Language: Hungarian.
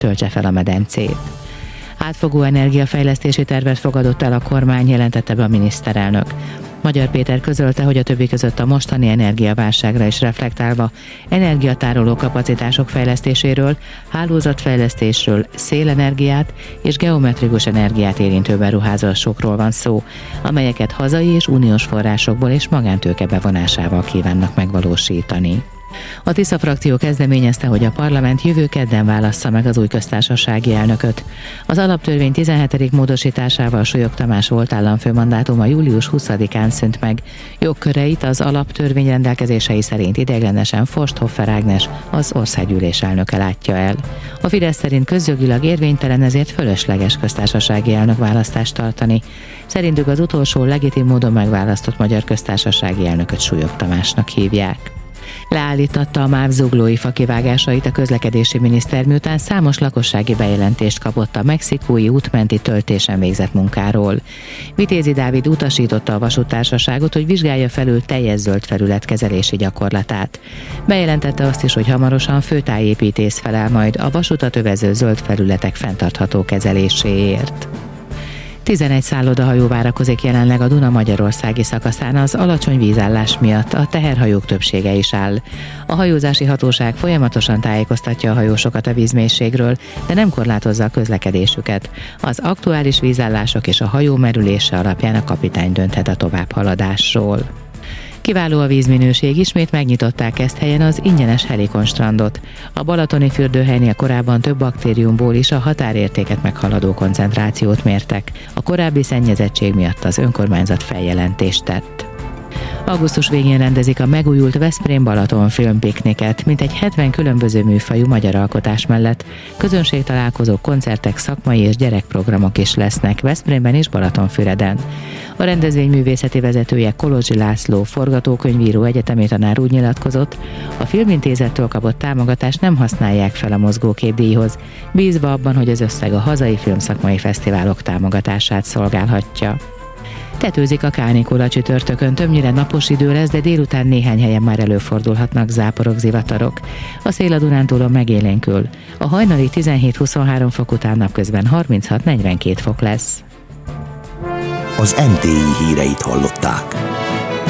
töltse fel a medencét. Átfogó energiafejlesztési tervet fogadott el a kormány, jelentette be a miniszterelnök. Magyar Péter közölte, hogy a többi között a mostani energiaválságra is reflektálva energiatároló kapacitások fejlesztéséről, hálózatfejlesztésről, szélenergiát és geometrikus energiát érintő beruházásokról van szó, amelyeket hazai és uniós forrásokból és magántőke bevonásával kívánnak megvalósítani. A Tisza frakció kezdeményezte, hogy a parlament jövő kedden válassza meg az új köztársasági elnököt. Az alaptörvény 17. módosításával Súlyog Tamás volt államfőmandátuma július 20-án szűnt meg. Jogköreit az alaptörvény rendelkezései szerint ideiglenesen Forsthoffer Ágnes, az országgyűlés elnöke látja el. A Fidesz szerint közjogilag érvénytelen, ezért fölösleges köztársasági elnök választást tartani. Szerintük az utolsó legitim módon megválasztott magyar köztársasági elnököt Súlyog Tamásnak hívják. Leállítatta a MÁV zuglói fakivágásait a közlekedési miniszter, miután számos lakossági bejelentést kapott a mexikói útmenti töltésen végzett munkáról. Vitézi Dávid utasította a vasúttársaságot, hogy vizsgálja felül teljes zöld felület kezelési gyakorlatát. Bejelentette azt is, hogy hamarosan főtájépítész felel majd a vasutat övező zöld felületek fenntartható kezeléséért. 11 szállodahajó várakozik jelenleg a Duna magyarországi szakaszán az alacsony vízállás miatt, a teherhajók többsége is áll. A hajózási hatóság folyamatosan tájékoztatja a hajósokat a vízmélységről, de nem korlátozza a közlekedésüket. Az aktuális vízállások és a hajó merülése alapján a kapitány dönthet a továbbhaladásról. Kiváló a vízminőség, ismét megnyitották Keszthelyen az ingyenes Helikon strandot. A balatoni fürdőhelynél korábban több baktériumból is a határértéket meghaladó koncentrációt mértek. A korábbi szennyezettség miatt az önkormányzat feljelentést tett. Augusztus végén rendezik a megújult Veszprém-Balaton filmpikniket, mintegy 70 különböző műfajú magyar alkotás mellett. Közönségtalálkozók, koncertek, szakmai és gyerekprogramok is lesznek Veszprémben és Balatonfüreden. A rendezvény művészeti vezetője Kolozsi László, forgatókönyvíró, egyetemi tanár úgy nyilatkozott, a Filmintézettől kapott támogatást nem használják fel a mozgóképdíjhoz, bízva abban, hogy az összeg a hazai filmszakmai fesztiválok támogatását szolgálhatja. Tetőzik a kánikula csütörtökön, többnyire napos idő lesz, de délután néhány helyen már előfordulhatnak záporok, zivatarok. A szél a Dunántúlon megélénkül. A hajnali 17-23 fok után napközben 36-42 fok lesz. Az MTI híreit hallották.